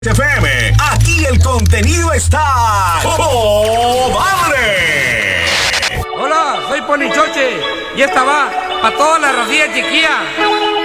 FM, aquí el contenido está ¡padre! Hola, soy Ponichoche y esta va para toda la racilla chiquilla.